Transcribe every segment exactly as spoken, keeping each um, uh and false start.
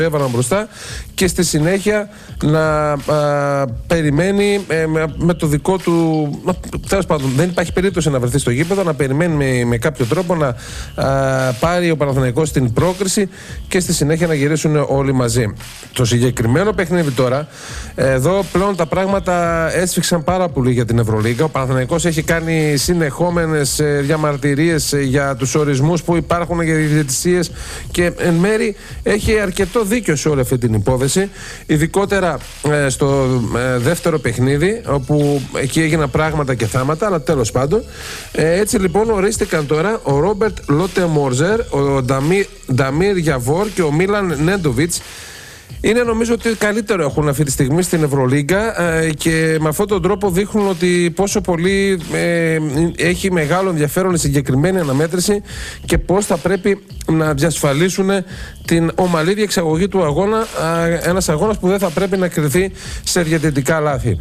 έβαλαν μπροστά και στη συνέχεια να α, περιμένει ε, με, με το δικό του. Τέλος πάντων, δεν υπάρχει περίπτωση να βρεθεί στο γήπεδο, να περιμένει με, με κάποιο τρόπο να α, πάρει ο Παναθηναϊκός την πρόκριση και στη συνέχεια να γυρίσουν όλοι μαζί. Το συγκεκριμένο παιχνίδι τώρα, εδώ πλέον τα πράγματα έσφιξαν πάρα πολύ για την Ευρωλίγκα. Ο Παναθηναϊκός έχει κάνει συνεχόμενες διαμαρτυρίες για τους ορισμούς που υπάρχουν για διαιτησίες και εν μέρει έχει αρκετό δίκιο σε όλη αυτή την υπόθεση, ειδικότερα ε, στο ε, δεύτερο παιχνίδι, όπου εκεί έγιναν πράγματα και θάματα, αλλά τέλος πάντων. Ε, έτσι λοιπόν ορίστηκαν τώρα ο Ρόμπερτ Λότεμόρζερ, ο Νταμίρ, Νταμίρ Γιαβόρ και ο Μίλαν Νέντοβιτς. Είναι νομίζω ότι καλύτερο έχουν αυτή τη στιγμή στην Ευρωλίγκα ε, και με αυτόν τον τρόπο δείχνουν ότι πόσο πολύ ε, έχει μεγάλο ενδιαφέρον η συγκεκριμένη αναμέτρηση και πώς θα πρέπει να διασφαλίσουν την ομαλή διεξαγωγή του αγώνα, ε, ένας αγώνας που δεν θα πρέπει να κριθεί σε διαιτητικά λάθη.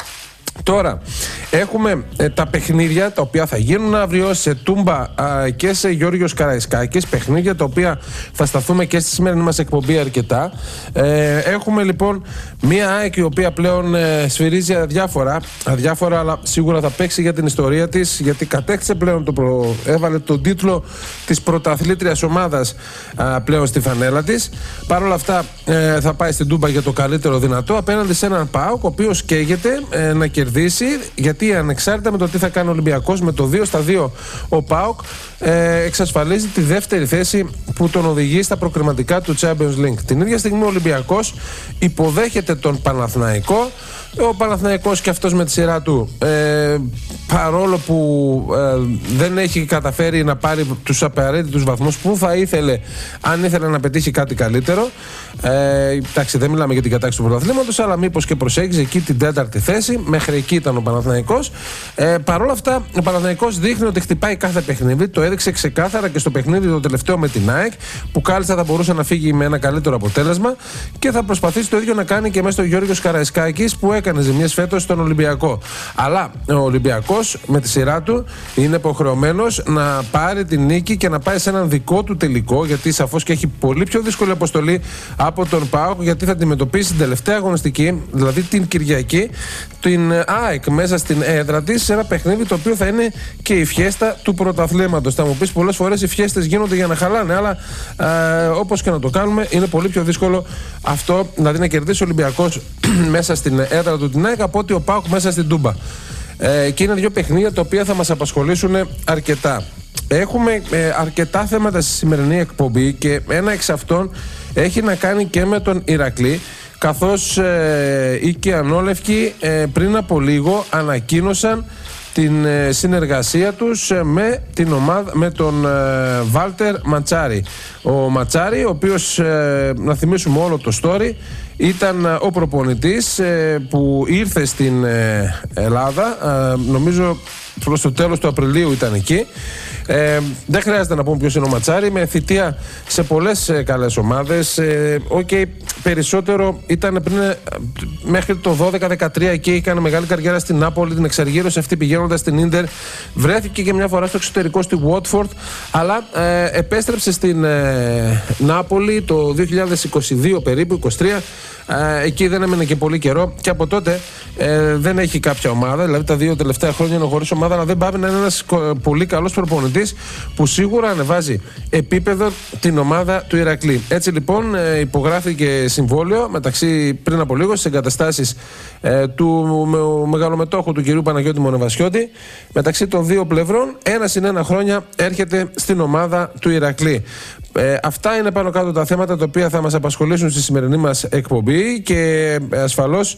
Τώρα έχουμε ε, τα παιχνίδια τα οποία θα γίνουν αύριο σε Τούμπα α, και σε Γιώργος Καραϊσκάκης, παιχνίδια τα οποία θα σταθούμε και στη σημερινή μας εκπομπή αρκετά. Ε, έχουμε λοιπόν μία ΑΕΚ η οποία πλέον ε, σφυρίζει αδιάφορα, αδιάφορα αλλά σίγουρα θα παίξει για την ιστορία της, γιατί κατέκτησε πλέον, το προ... έβαλε τον τίτλο της πρωταθλήτριας ομάδας α, πλέον στη φανέλα της. Παρ' όλα αυτά ε, θα πάει στην Τούμπα για το καλύτερο δυνατό απέναντι σε έναν ΠΑΟΚ ο οποίος καίγεται ε, να κερδίσει, γιατί ανεξάρτητα με το τι θα κάνει ο Ολυμπιακός, με το δύο στα δύο ο ΠΑΟΚ ε, εξασφαλίζει τη δεύτερη θέση που τον οδηγεί στα προκριματικά του Champions League. Την ίδια στιγμή ο Ολυμπιακός υποδέχεται τον Παναθηναϊκό. Ο Παναθηναϊκός και αυτός με τη σειρά του, ε, παρόλο που ε, δεν έχει καταφέρει να πάρει τους απαραίτητους βαθμούς που θα ήθελε αν ήθελε να πετύχει κάτι καλύτερο, ε, εντάξει, δεν μιλάμε για την κατάκτηση του πρωταθλήματος, αλλά μήπως και προσέγγιζε εκεί την τέταρτη θέση, μέχρι εκεί ήταν ο Παναθηναϊκός. Ε, παρόλα αυτά ο Παναθηναϊκός δείχνει ότι χτυπάει κάθε παιχνίδι, το έδειξε ξεκάθαρα και στο παιχνίδι το τελευταίο με την ΑΕΚ, που κάλλιστα θα μπορούσε να φύγει με ένα καλύτερο αποτέλεσμα, και θα προσπαθήσει το ίδιο να κάνει και μέσα στο Γιώργος Καραϊσκάκης, που έκανε ζημιές φέτος στον Ολυμπιακό. Αλλά ο Ολυμπιακός με τη σειρά του είναι υποχρεωμένος να πάρει την νίκη και να πάει σε έναν δικό του τελικό, γιατί σαφώς και έχει πολύ πιο δύσκολη αποστολή από τον ΠΑΟΚ, γιατί θα αντιμετωπίσει την τελευταία αγωνιστική, δηλαδή την Κυριακή, την ΑΕΚ μέσα στην έδρα της, σε ένα παιχνίδι το οποίο θα είναι και η φιέστα του πρωταθλήματος. Θα μου πεις, πολλές φορές οι φιέστες γίνονται για να χαλάνε, αλλά ε, όπως και να το κάνουμε, είναι πολύ πιο δύσκολο αυτό, δηλαδή να κερδίσει ο Ολυμπιακός μέσα στην έδρα του την ΑΕΚ από ότι ο ΠΑΟΚ μέσα στην Τούμπα. Ε, και είναι δύο παιχνίδια τα οποία θα μας απασχολήσουν αρκετά. Έχουμε ε, αρκετά θέματα στη σημερινή εκπομπή και ένα εξ αυτών έχει να κάνει και με τον Ηρακλή, καθώς ε, οι Κιανόλευκοι ε, πριν από λίγο ανακοίνωσαν την ε, συνεργασία τους ε, με, την ομάδα, με τον ε, Βάλτερ Ματσάρη. Ο Ματσάρη, ο οποίος, ε, να θυμίσουμε όλο το story, ήταν ε, ο προπονητής ε, που ήρθε στην ε, Ελλάδα, ε, νομίζω προς το τέλος του Απριλίου ήταν εκεί. Ε, δεν χρειάζεται να πούμε ποιος είναι ο Ματσάρη, με θητεία σε πολλές ε, καλές ομάδες. Ε, okay, περισσότερο ήταν πριν, ε, μέχρι το δώδεκα δεκατρία εκεί, έκανε μεγάλη καριέρα στην Νάπολη, την εξαργύρωσε αυτή πηγαίνοντας στην Ίντερ. Βρέθηκε και μια φορά στο εξωτερικό στη Watford, αλλά ε, επέστρεψε στην ε, Νάπολη το δύο χιλιάδες είκοσι δύο περίπου, είκοσι τρία. Ε, εκεί δεν έμενε και πολύ καιρό και από τότε ε, δεν έχει κάποια ομάδα, δηλαδή τα δύο τελευταία χρόνια είναι χωρίς ομάδα, αλλά δεν πάει να είναι ένας πολύ καλός προπονητής που σίγουρα ανεβάζει επίπεδο την ομάδα του Ηρακλή. Έτσι λοιπόν ε, υπογράφηκε συμβόλαιο μεταξύ, πριν από λίγο, στις εγκαταστάσεις ε, του με, μεγαλομετόχου του κυρίου Παναγιώτη Μονεβασιώτη, μεταξύ των δύο πλευρών. Ένα συν ένα χρόνια έρχεται στην ομάδα του Ηρακλή. Ε, αυτά είναι πάνω κάτω τα θέματα τα οποία θα μας απασχολήσουν στη σημερινή μας εκπομπή και ασφαλώς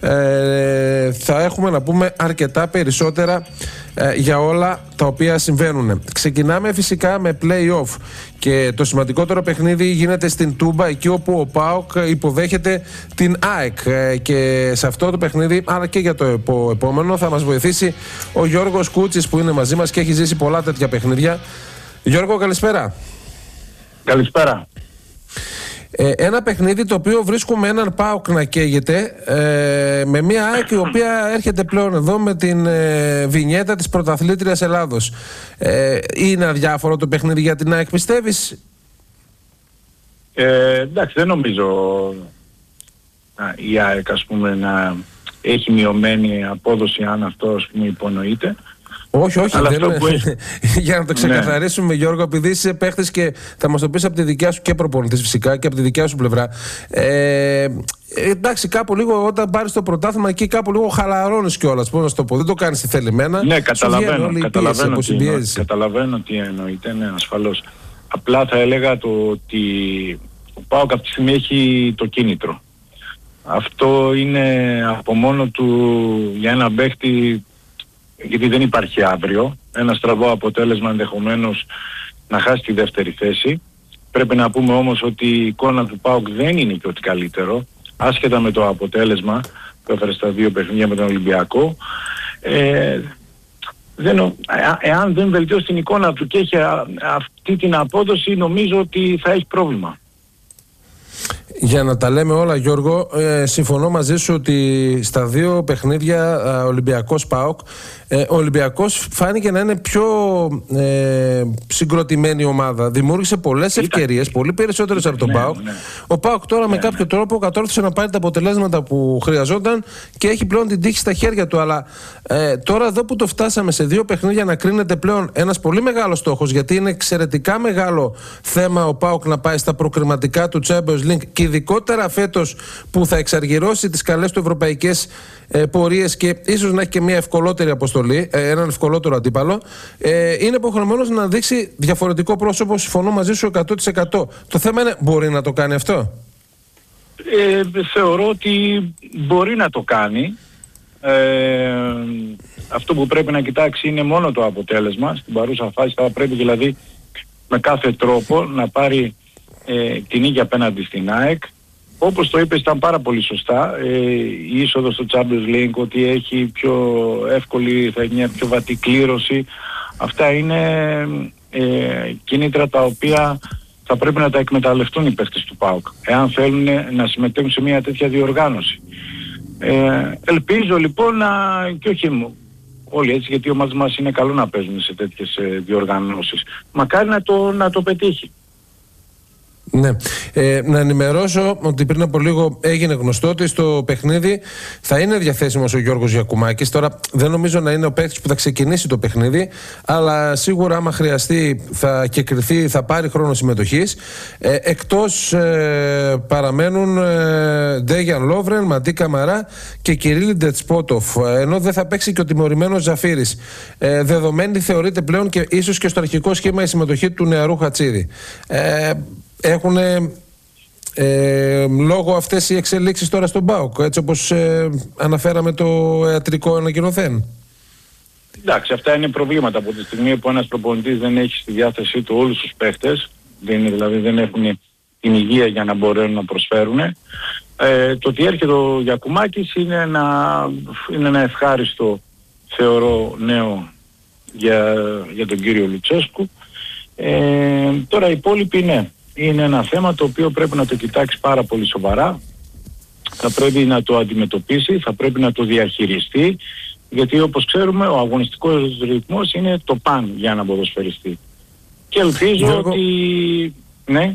ε, θα έχουμε να πούμε αρκετά περισσότερα ε, για όλα τα οποία συμβαίνουν. Ξεκινάμε φυσικά με play-off και το σημαντικότερο παιχνίδι γίνεται στην Τούμπα, εκεί όπου ο ΠΑΟΚ υποδέχεται την ΑΕΚ, ε, και σε αυτό το παιχνίδι, αλλά και για το επο, επόμενο, θα μας βοηθήσει ο Γιώργος Κούτσης που είναι μαζί μας και έχει ζήσει πολλά τέτοια παιχνίδια. Γιώργο, καλησπέρα. Καλησπέρα. Ε, ένα παιχνίδι το οποίο βρίσκουμε έναν ΠΑΟΚ να καίγεται, ε, με μια ΑΕΚ η οποία έρχεται πλέον εδώ με την ε, βινιέτα της πρωταθλήτριας Ελλάδος. Ε, είναι αδιάφορο το παιχνίδι για την ΑΕΚ, πιστεύεις? Ε, εντάξει, δεν νομίζω α, η ΑΕΚ, ας πούμε, να έχει μειωμένη απόδοση, αν αυτό, ας πούμε, υπονοείται. Όχι, όχι, αλλά δεν αυτό που έχει... για να το ξεκαθαρίσουμε, ναι. Γιώργο, επειδή είσαι παίχτης και θα μας το πεις από τη δικιά σου και προπονητής φυσικά και από τη δικιά σου πλευρά. Ε, εντάξει, κάπου λίγο όταν πάρεις το πρωτάθλημα εκεί, κάπου λίγο χαλαρώνεις κιόλας. Πώς να το πω, δεν το κάνεις θελημένα. Ναι, καταλαβαίνω, καταλαβαίνω, πίεση, τι εννο... καταλαβαίνω τι εννοείται, ναι, ασφαλώς. Απλά θα έλεγα το ότι ο ΠΑΟΚ αυτή τη στιγμή έχει το κίνητρο. Αυτό είναι από μόνο του για ένα παίχτη, γιατί δεν υπάρχει αύριο, ένα στραβό αποτέλεσμα ενδεχομένως να χάσει τη δεύτερη θέση. Πρέπει να πούμε όμως ότι η εικόνα του ΠΑΟΚ δεν είναι και ότι καλύτερο, άσχετα με το αποτέλεσμα που έφερε στα δύο παιχνίδια με τον Ολυμπιακό. Ε, δεν, ε, εάν δεν βελτιώσει την εικόνα του και έχει α, αυτή την απόδοση, νομίζω ότι θα έχει πρόβλημα. Για να τα λέμε όλα, Γιώργο, ε, συμφωνώ μαζί σου ότι στα δύο παιχνίδια ε, Ολυμπιακός ΠΑΟΚ, ε, ο Ολυμπιακός φάνηκε να είναι πιο ε, συγκροτημένη ομάδα. Δημιούργησε πολλές ευκαιρίες, πολύ περισσότερες από τον ναι, ΠΑΟΚ. Ναι. Ο ΠΑΟΚ τώρα ναι, με κάποιο ναι. τρόπο κατόρθωσε να πάρει τα αποτελέσματα που χρειαζόταν και έχει πλέον την τύχη στα χέρια του. Αλλά ε, τώρα εδώ που το φτάσαμε σε δύο παιχνίδια να κρίνεται πλέον ένας πολύ μεγάλος στόχος, γιατί είναι εξαιρετικά μεγάλο θέμα ο ΠΑΟΚ να πάει στα προκριματικά του Champions League και ειδικότερα φέτος που θα εξαργυρώσει τις καλές του ευρωπαϊκές ε, πορείες και ίσως να έχει και μια ευκολότερη αποστολή, ε, έναν ευκολότερο αντίπαλο, ε, είναι υποχρεωμένος να δείξει διαφορετικό πρόσωπο. Συμφωνώ μαζί σου εκατό τοις εκατό. Το θέμα είναι, μπορεί να το κάνει αυτό? Ε, θεωρώ ότι μπορεί να το κάνει. Ε, αυτό που πρέπει να κοιτάξει είναι μόνο το αποτέλεσμα. Στην παρούσα φάση θα πρέπει δηλαδή με κάθε τρόπο να πάρει ε, την νίκη απέναντι στην ΑΕΚ. Όπως το είπες, ήταν πάρα πολύ σωστά. Ε, η είσοδος στο Champions League, ότι έχει πιο εύκολη, θα έχει μια πιο βατή κλήρωση. Αυτά είναι ε, κίνητρα τα οποία θα πρέπει να τα εκμεταλλευτούν οι παίκτες του ΠΑΟΚ, εάν θέλουν να συμμετέχουν σε μια τέτοια διοργάνωση. Ε, ελπίζω λοιπόν να, και όχι μου, όλοι έτσι, γιατί οι ομάδες μας είναι καλό να παίζουν σε τέτοιες ε, διοργανώσεις. Μακάρι να το, να το πετύχει. Ναι. Ε, να ενημερώσω ότι πριν από λίγο έγινε γνωστό ότι στο παιχνίδι θα είναι διαθέσιμος ο Γιώργος Γιακουμάκης. Τώρα δεν νομίζω να είναι ο παίκτης που θα ξεκινήσει το παιχνίδι, αλλά σίγουρα άμα χρειαστεί θα και κριθεί, θα πάρει χρόνο συμμετοχής. Ε, εκτός ε, παραμένουν ε, Ντέγιαν Λόβρεν, Ματί Καμαρά και Κυρίλ Ντετσπότοφ, ενώ δεν θα παίξει και ο τιμωρημένος Ζαφύρης. Ε, δεδομένη θεωρείται πλέον και ίσως και στο αρχικό σχήμα η συμμετοχή του νεαρού Χατσίδη. Ε, Έχουν ε, λόγω αυτές οι εξελίξεις τώρα στον ΠΑΟΚ, έτσι όπως ε, αναφέραμε το ιατρικό ανακοινωθέν? Εντάξει, αυτά είναι προβλήματα από τη στιγμή που ένας προπονητής δεν έχει στη διάθεσή του όλους τους παίχτες, δεν είναι, δηλαδή δεν έχουν την υγεία για να μπορούν να προσφέρουν. Ε, το ότι έρχεται ο Γιακουμάκης είναι ένα, είναι ένα ευχάριστο, θεωρώ, νέο για, για τον κύριο Λουτσέσκου. Ε, τώρα οι υπόλοιποι ναι. Είναι ένα θέμα το οποίο πρέπει να το κοιτάξει πάρα πολύ σοβαρά. Θα πρέπει να το αντιμετωπίσει, θα πρέπει να το διαχειριστεί, γιατί όπως ξέρουμε ο αγωνιστικός ρυθμός είναι το παν για ένα ποδοσφαιριστή. Και ελπίζω Γιώργο... ότι... Ναι.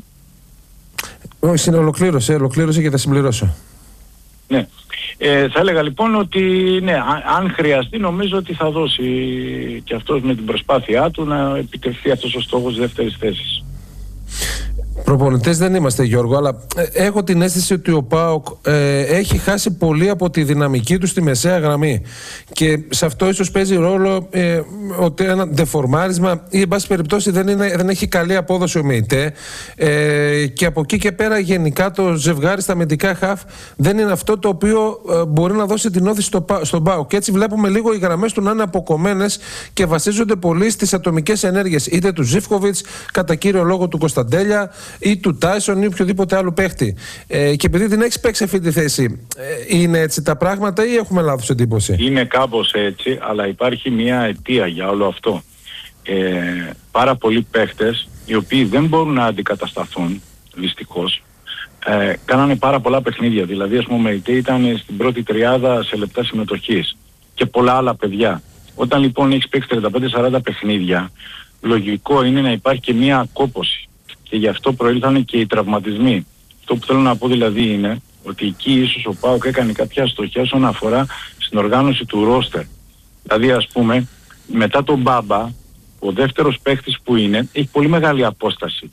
Όχι, είναι ολοκλήρωσε, ολοκλήρωσε και θα συμπληρώσω. Ναι. Ε, θα έλεγα λοιπόν ότι ναι, αν χρειαστεί νομίζω ότι θα δώσει και αυτός με την προσπάθειά του να επιτευχθεί αυτός ο στόχος δεύτερης θέσης. Προπονητές δεν είμαστε, Γιώργο, αλλά έχω την αίσθηση ότι ο ΠΑΟΚ ε, έχει χάσει πολύ από τη δυναμική του στη μεσαία γραμμή και σε αυτό ίσως παίζει ρόλο ε, ότι ένα ντεφορμάρισμα ή εν πάση περιπτώσει δεν, είναι, δεν έχει καλή απόδοση ο ΜΕΙΤΕ ε, και από εκεί και πέρα γενικά το ζευγάρι στα αμυντικά χαφ δεν είναι αυτό το οποίο ε, μπορεί να δώσει την όθηση στο, στον ΠΑΟΚ, και έτσι βλέπουμε λίγο οι γραμμές του να είναι αποκομμένες και βασίζονται πολύ στις ατομικές ενέργειες, είτε του Ζίβκοβιτς κατά κύριο λόγο του Κωνσταντέλια ή του Τάισον ή οποιοδήποτε άλλο παίχτη. Ε, και επειδή την έχεις παίξει αυτή τη θέση, ε, είναι έτσι τα πράγματα ή έχουμε λάθος εντύπωση? Είναι κάπως έτσι, αλλά υπάρχει μια αιτία για όλο αυτό. Ε, πάρα πολλοί παίχτες, οι οποίοι δεν μπορούν να αντικατασταθούν, δυστυχώς, ε, κάνανε πάρα πολλά παιχνίδια. Δηλαδή, ας πούμε, ήταν στην πρώτη τριάδα σε λεπτά συμμετοχής και πολλά άλλα παιδιά. Όταν λοιπόν έχεις παίξει τριάντα πέντε σαράντα παιχνίδια, λογικό είναι να υπάρχει και μια κόπωση. και γι' αυτό προήλθαν και οι τραυματισμοί. Αυτό που θέλω να πω δηλαδή είναι ότι εκεί ίσως ο ΠΑΟΚ έκανε κάποια αστοχία όσον αφορά στην οργάνωση του ρόστερ. Δηλαδή ας πούμε μετά τον Μπάμπα, ο δεύτερος παίχτης που είναι έχει πολύ μεγάλη απόσταση.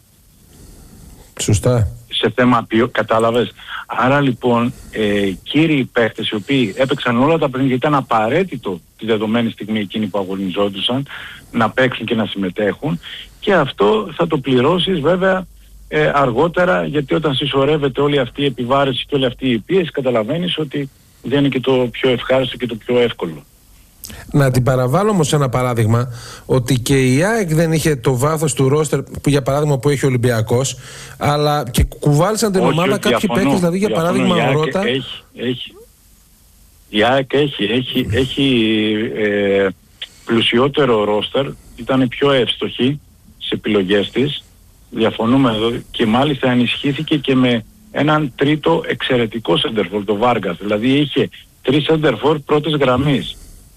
Σωστά. Σε θέμα ποιο, κατάλαβες. Άρα λοιπόν ε, κύριοι παίχτες οι οποίοι έπαιξαν όλα τα παιχνίδια, ήταν απαραίτητο τη δεδομένη στιγμή εκείνοι που αγωνιζόντουσαν να παίξουν και να συμμετέχουν, και αυτό θα το πληρώσεις βέβαια ε, αργότερα, γιατί όταν συσσωρεύεται όλη αυτή η επιβάρηση και όλη αυτή η πίεση καταλαβαίνεις ότι δεν είναι και το πιο ευχάριστο και το πιο εύκολο. Να την παραβάλω όμως ένα παράδειγμα, ότι και η ΑΕΚ δεν είχε το βάθος του ρόστερ που, για παράδειγμα, που έχει ο Ολυμπιακός, αλλά και κουβάλισαν την Όχι, ομάδα κάποιοι παίκτες, δηλαδή για διαφωνώ, παράδειγμα ο Ρώτα. Έχει, έχει, η ΑΕΚ έχει, έχει, έχει ε, πλουσιότερο ρόστερ, ήταν πιο εύστοχη σε επιλογές της, διαφωνούμε εδώ, και μάλιστα ενισχύθηκε και με έναν τρίτο εξαιρετικό σεντερφόρ, το Βάργας, δηλαδή είχε τρεις σεντερφόρ πρώτης γραμμής.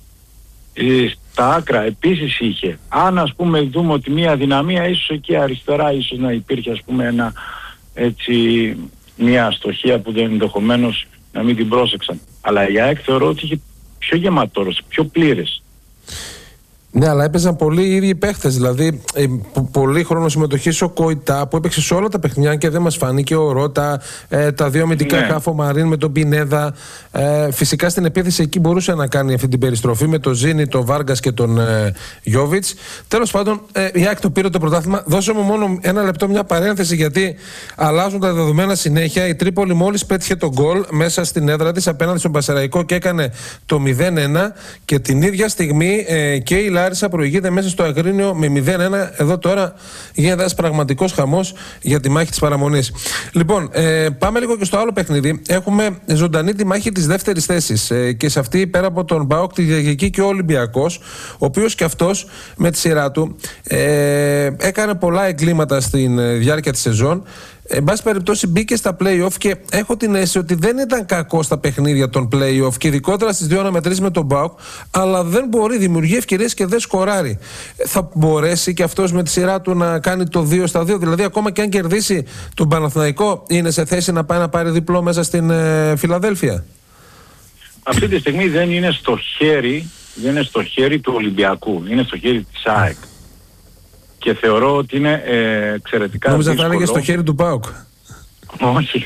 Στα άκρα επίσης είχε. Αν ας πούμε δούμε ότι μια αδυναμία, ίσως εκεί αριστερά ίσως να υπήρχε ας πούμε ένα, έτσι, μια αστοχία που δεν ενδεχομένως να μην την πρόσεξαν. Αλλά η ΑΕΚ θεωρώ ότι είχε πιο γεματόρος, πιο πλήρες. Ναι, αλλά έπαιζαν πολλοί οι ίδιοι παίχτες. Δηλαδή, ε, πο- πολύ χρόνο συμμετοχή ο Κοϊτά που έπαιξε σε όλα τα παιχνιά και δεν μας φάνηκε. Ο Ρώτα, ε, τα δύο αμυντικά Ναι. χάφο Μαρίν με τον Πινέδα. Ε, φυσικά στην επίθεση εκεί μπορούσε να κάνει αυτή την περιστροφή με τον Ζήνη, τον Βάργας και τον ε, Γιόβιτς. Τέλος πάντων, ε, η ΑΕΚ το πήρε το πρωτάθλημα. Δώσε μου μόνο ένα λεπτό, μια παρένθεση, γιατί αλλάζουν τα δεδομένα συνέχεια. Η Τρίπολη μόλις πέτυχε τον γκολ μέσα στην έδρα της απέναντι στον Πασεραϊκό και έκανε το μηδέν ένα, και την ίδια στιγμή ε, και η Λάρισα προηγείται μέσα στο Αγρίνιο με μηδέν ένα. Εδώ τώρα γίνεται ένας πραγματικός χαμός για τη μάχη της παραμονής. Λοιπόν, ε, πάμε λίγο και στο άλλο παιχνίδι. Έχουμε ζωντανή τη μάχη της δεύτερης θέσης. Ε, και σε αυτή, πέρα από τον ΠΑΟΚ, τη διαγωγική και ο Ολυμπιακός, ο οποίος και αυτός με τη σειρά του ε, έκανε πολλά εγκλήματα στην ε, διάρκεια της σεζόν. Εν πάση περιπτώσει μπήκε στα play-off και έχω την αίσθηση ότι δεν ήταν κακό στα παιχνίδια των play-off και ειδικότερα στις δύο αναμετρήσεις με τον ΠΑΟΚ, αλλά δεν μπορεί, δημιουργεί ευκαιρίες και δεν σκοράρει. Θα μπορέσει και αυτός με τη σειρά του να κάνει το δύο στα δύο, δηλαδή ακόμα και αν κερδίσει τον Παναθηναϊκό, είναι σε θέση να πάει να πάρει διπλό μέσα στην ε, Φιλαδέλφια? Αυτή τη στιγμή δεν είναι στο χέρι, δεν είναι στο χέρι του Ολυμπιακού, είναι στο χέρι της ΑΕΚ. Και θεωρώ ότι είναι ε, εξαιρετικά Νόμιζα δύσκολο. θα έλεγε στο χέρι του ΠΑΟΚ. Όχι.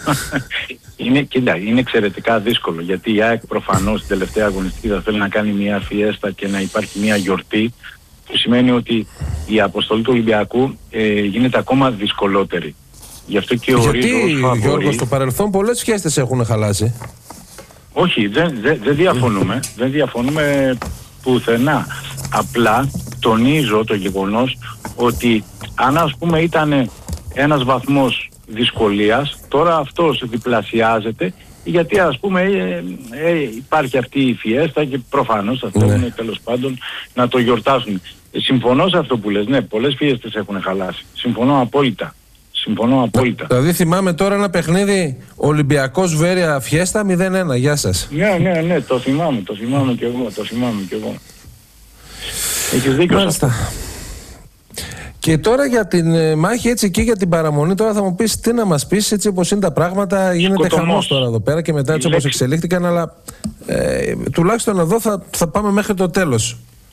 είναι, κοίτα, είναι εξαιρετικά δύσκολο, γιατί η ΑΕΚ προφανώς στην τελευταία αγωνιστική θα θέλει να κάνει μια φιέστα και να υπάρχει μια γιορτή, που σημαίνει ότι η αποστολή του Ολυμπιακού ε, γίνεται ακόμα δυσκολότερη. Γι' αυτό και ο Γιατί, Ρίζος Γιώργο, στο παρελθόν πολλές φιέστες έχουν χαλάσει. Όχι, δεν, δεν, δεν διαφωνούμε, δεν διαφωνούμε πουθενά. Απλά τονίζω το γεγονός ότι αν ας πούμε ήταν ένας βαθμός δυσκολίας, τώρα αυτός διπλασιάζεται, γιατί ας πούμε ε, ε, υπάρχει αυτή η φιέστα και προφανώς θα θέλουν Ναι. τέλος πάντων να το γιορτάσουν. Ε, συμφωνώ σε αυτό που λες, ναι, πολλές φιέστες έχουν χαλάσει. Συμφωνώ απόλυτα. Συμφωνώ απόλυτα. Δηλαδή θυμάμαι τώρα ένα παιχνίδι Ολυμπιακός Βέρεια Φιέστα μηδέν ένα. Γεια σας. Ναι, ναι, ναι, το θυμάμαι, το θυμάμαι κι εγώ, το θυμάμαι κι εγώ. Έχεις δίκιο. Μάλιστα. Και τώρα για την ε, μάχη, έτσι, και για την παραμονή, τώρα θα μου πεις τι να μας πεις, έτσι όπως είναι τα πράγματα, γίνεται Σκοτωμός. χαμός τώρα εδώ πέρα και μετά έτσι Η όπως λέξη. εξελίχθηκαν, αλλά ε, τουλάχιστον εδώ θα, θα πάμε μέχρι το τέλος.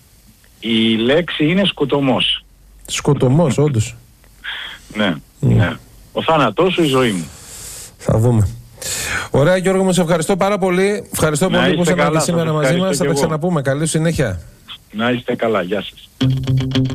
Η λέξη είναι σκοτωμός. Σκοτωμός, όντως. Ναι, ναι. Ο θάνατός σου, η ζωή μου. Θα δούμε. Ωραία, Γιώργο μου, σε ευχαριστώ πάρα πολύ. Ευχαριστώ Να πολύ που είστε ήσασταν καλά, σήμερα σας μαζί μας. ευχαριστώ Θα τα κι εγώ. ξαναπούμε. Καλή συνέχεια. Να είστε καλά. Γεια σας.